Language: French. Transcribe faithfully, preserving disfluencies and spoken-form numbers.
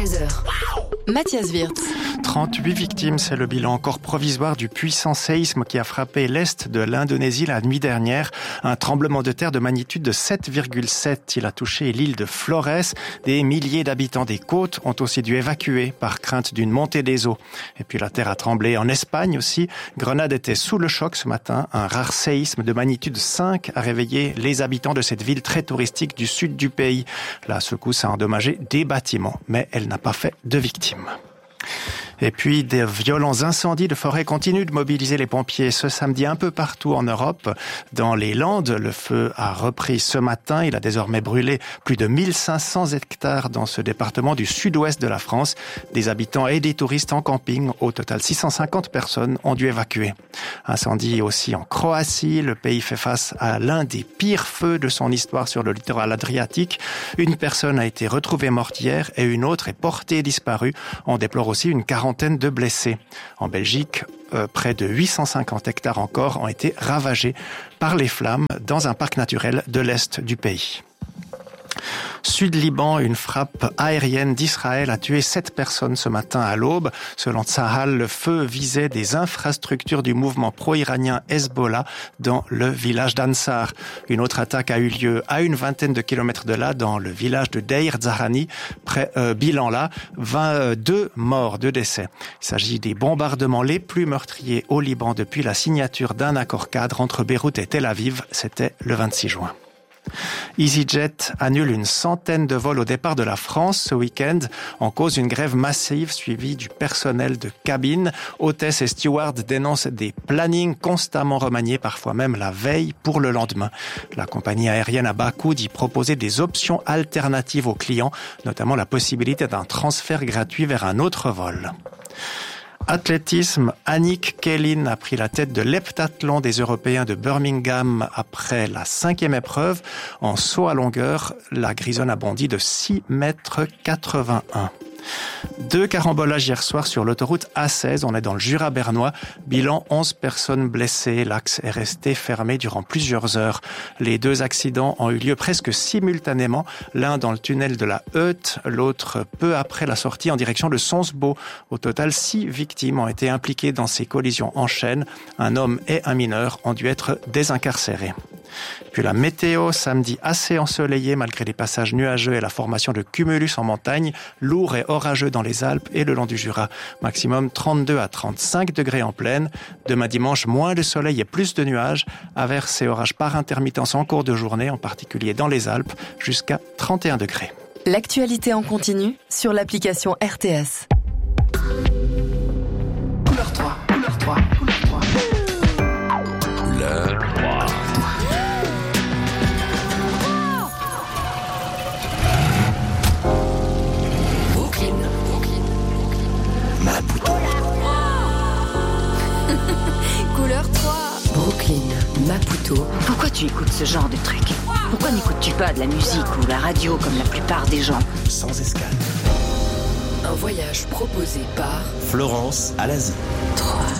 treize heures. Mathias Wirtz. trente-huit victimes, c'est le bilan encore provisoire du puissant séisme qui a frappé l'est de l'Indonésie la nuit dernière. Un tremblement de terre de magnitude de sept virgule sept. Il a touché l'île de Flores. Des milliers d'habitants des côtes ont aussi dû évacuer par crainte d'une montée des eaux. Et puis la terre a tremblé en Espagne aussi. Grenade était sous le choc ce matin. Un rare séisme de magnitude cinq a réveillé les habitants de cette ville très touristique du sud du pays. La secousse a endommagé des bâtiments, mais elle n'a pas fait de victimes. Et puis, des violents incendies de forêt continuent de mobiliser les pompiers ce samedi un peu partout en Europe. Dans les Landes, le feu a repris ce matin. Il a désormais brûlé plus de mille cinq cents hectares dans ce département du sud-ouest de la France. Des habitants et des touristes en camping. Au total, six cent cinquante personnes ont dû évacuer. Incendie aussi en Croatie. Le pays fait face à l'un des pires feux de son histoire sur le littoral adriatique. Une personne a été retrouvée morte hier et une autre est portée disparue. On déplore aussi une quarantaine de blessés. En Belgique, euh, près de huit cent cinquante hectares encore ont été ravagés par les flammes dans un parc naturel de l'est du pays. Sud-Liban, une frappe aérienne d'Israël a tué sept personnes ce matin à l'aube. Selon Tsahal, le feu visait des infrastructures du mouvement pro-iranien Hezbollah dans le village d'Ansar. Une autre attaque a eu lieu à une vingtaine de kilomètres de là, dans le village de Deir Zahani. Près, euh, bilan là, vingt-deux morts, deux décès. Il s'agit des bombardements les plus meurtriers au Liban depuis la signature d'un accord cadre entre Beyrouth et Tel Aviv. C'était le vingt-six juin. EasyJet annule une centaine de vols au départ de la France ce week-end en cause d'une grève massive suivie du personnel de cabine. Hôtesses et stewards dénoncent des plannings constamment remaniés, parfois même la veille pour le lendemain. La compagnie aérienne a bas coût d'y proposer des options alternatives aux clients, notamment la possibilité d'un transfert gratuit vers un autre vol. Athlétisme, Annick Kellin a pris la tête de l'heptathlon des Européens de Birmingham après la cinquième épreuve. En saut à longueur, la grisonne a bondi de six mètres quatre-vingt-un. Deux carambolages hier soir sur l'autoroute A seize, on est dans le Jura bernois. Bilan, onze personnes blessées. L'axe est resté fermé durant plusieurs heures. Les deux accidents ont eu lieu presque simultanément. L'un dans le tunnel de la Heute, l'autre peu après la sortie en direction de Sonsbeau. Au total, six victimes ont été impliquées dans ces collisions en chaîne. Un homme et un mineur ont dû être désincarcérés. Puis la météo, samedi assez ensoleillé malgré les passages nuageux et la formation de cumulus en montagne, lourd et orageux dans les Alpes et le long du Jura. Maximum trente-deux à trente-cinq degrés en plaine. Demain dimanche, moins de soleil et plus de nuages. Averses et orages par intermittence en cours de journée, en particulier dans les Alpes, jusqu'à trente et un degrés. L'actualité en continu sur l'application R T S. Couleur trois, couleur trois, couleur trois. Couleur trois. Brooklyn, Brooklyn, Maputo. Couleur trois. Brooklyn, Maputo. Pourquoi tu écoutes ce genre de truc ? Pourquoi n'écoutes-tu pas de la musique ou la radio comme la plupart des gens ? Sans escale. Un voyage proposé par Florence à l'Asie. trois.